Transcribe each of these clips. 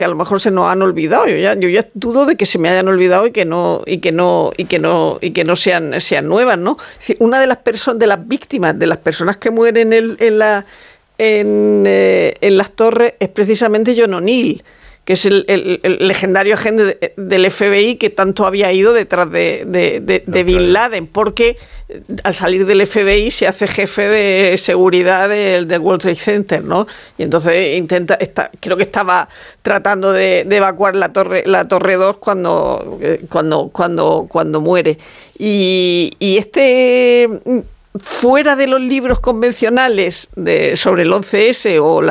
a lo mejor se nos han olvidado. Yo ya dudo de que se me hayan olvidado y que no sean nuevas, ¿no? Es decir, una de las víctimas, de las personas que mueren en las torres, es precisamente John O'Neill, que es el legendario agente del FBI que tanto había ido detrás de Bin Laden, porque al salir del FBI se hace jefe de seguridad del World Trade Center, ¿no? Y entonces creo que estaba tratando de evacuar la torre 2 cuando muere. Y fuera de los libros convencionales sobre el 11S o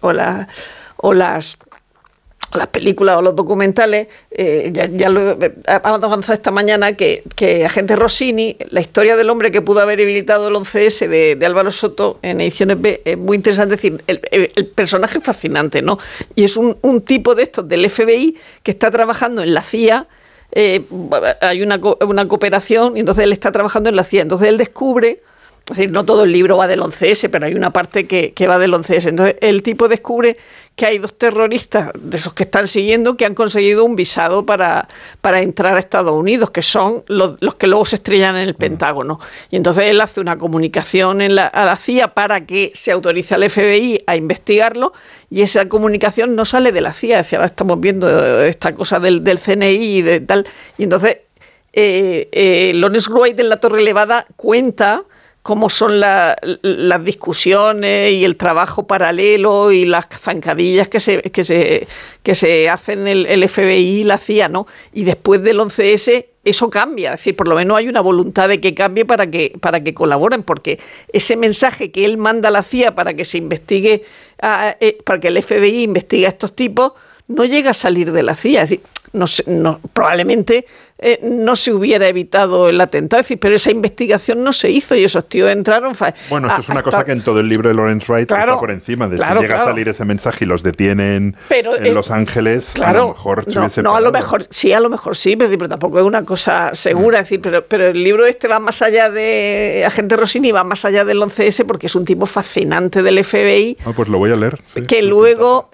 las películas o los documentales, ya lo he avanzado esta mañana, que Agente Rossini, la historia del hombre que pudo haber evitado el 11S de Álvaro Soto en Ediciones B, es muy interesante. Es decir, el personaje es fascinante, ¿no? Y es un tipo de estos del FBI que está trabajando en la CIA. Hay una cooperación y entonces él está trabajando en la CIA. Entonces él descubre, es decir, no todo el libro va del 11S, pero hay una parte que va del 11S. Entonces el tipo descubre que hay 2 terroristas de esos que están siguiendo que han conseguido un visado para entrar a Estados Unidos, que son los que luego se estrellan en el Pentágono. Y entonces él hace una comunicación a la CIA para que se autorice al FBI a investigarlo, y esa comunicación no sale de la CIA. Es decir, ahora estamos viendo esta cosa del CNI y de tal. Y entonces Lawrence Wright en La Torre Elevada cuenta cómo son las discusiones y el trabajo paralelo y las zancadillas que se hacen el FBI y la CIA, ¿no? Y después del 11S eso cambia, es decir, por lo menos hay una voluntad de que cambie para que colaboren, porque ese mensaje que él manda a la CIA para que se investigue, para que el FBI investigue a estos tipos, no llega a salir de la CIA. Es decir, probablemente no se hubiera evitado el atentado, es decir, pero esa investigación no se hizo y esos tíos entraron. Bueno, eso es una cosa que en todo el libro de Lawrence Wright está por encima de si llega a salir ese mensaje y los detienen en Los Ángeles, a lo mejor a lo mejor sí, pero tampoco es una cosa segura, es decir, pero el libro va más allá de Agente Rossini, va más allá del 11S, porque es un tipo fascinante del FBI. Pues lo voy a leer. Sí, que luego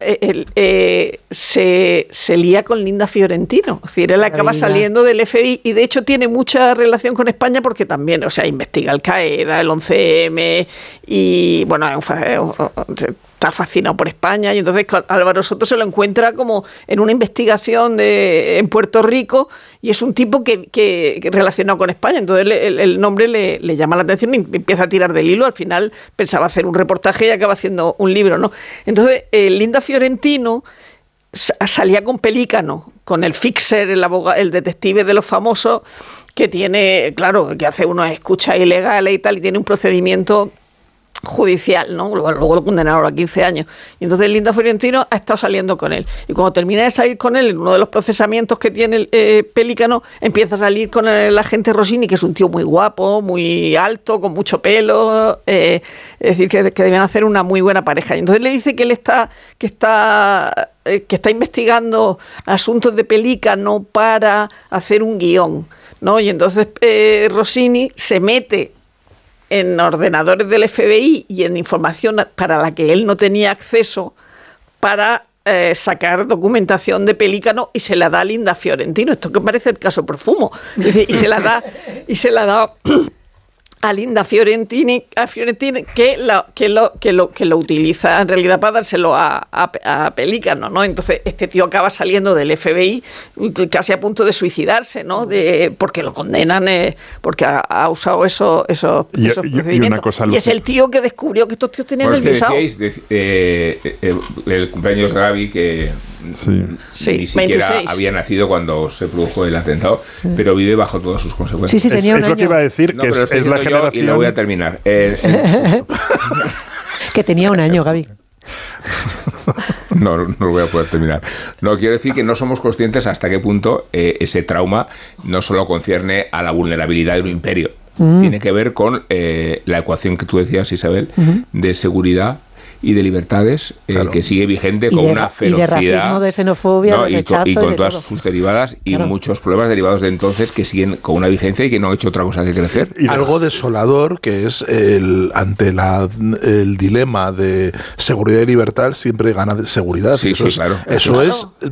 se lía con Linda Fiorentino, es decir, él acaba saliendo del FBI y de hecho tiene mucha relación con España porque también, investiga Al Qaeda, el 11M y bueno, está fascinado por España, y entonces Álvaro Soto se lo encuentra como en una investigación en Puerto Rico, y es un tipo que relacionado con España, entonces el nombre le llama la atención y empieza a tirar del hilo. Al final pensaba hacer un reportaje y acaba haciendo un libro, ¿no? Entonces Linda Fiorentino salía con Pelícano, con el Fixer, el detective de los famosos, que tiene, claro, que hace unas escuchas ilegales y tal, y tiene un procedimiento judicial, ¿no? Luego lo condenaron a 15 años. Y entonces Linda Fiorentino ha estado saliendo con él. Y cuando termina de salir con él, en uno de los procesamientos que tiene Pelícano, empieza a salir con el agente Rossini, que es un tío muy guapo, muy alto, con mucho pelo. Es decir, que deben hacer una muy buena pareja. Y entonces le dice que él está investigando asuntos de Pelícano para hacer un guión, ¿no? Y entonces Rossini se mete en ordenadores del FBI y en información para la que él no tenía acceso para sacar documentación de Pelícano, y se la da a Linda Fiorentino. Esto que parece el caso Profumo. Y se la da a Linda Fiorentini, que lo utiliza en realidad para dárselo a Pelícano, ¿no? Entonces este tío acaba saliendo del FBI casi a punto de suicidarse, ¿no? Porque lo condenan porque ha usado esos procedimientos. Y es el tío que descubrió que estos tíos tenían el visado. El cumpleaños de Gaby, que ni siquiera 26. Había nacido cuando se produjo el atentado, pero vive bajo todas sus consecuencias. Sí, tenía un año. Es lo que iba a decir, que es la generación... Y lo voy a terminar. Que tenía un año, Gaby. No lo voy a poder terminar. No, quiero decir que no somos conscientes hasta qué punto ese trauma no solo concierne a la vulnerabilidad de un imperio. Tiene que ver con la ecuación que tú decías, Isabel, de seguridad y de libertades, que sigue vigente con una ferocidad. Y de racismo, de xenofobia, de rechazo. Y con todas sus derivadas, y muchos problemas derivados de entonces que siguen con una vigencia y que no han hecho otra cosa que crecer. Y algo desolador, que es ante el dilema de seguridad y libertad, siempre gana seguridad. Sí, eso claro. Eso es